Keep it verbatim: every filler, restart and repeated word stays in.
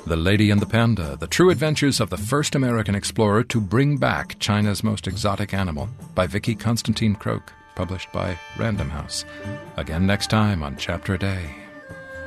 The Lady and the Panda, The True Adventures of the First American Explorer to Bring Back China's Most Exotic Animal, by Vicky Constantine Croak, published by Random House. Again next time on Chapter a Day.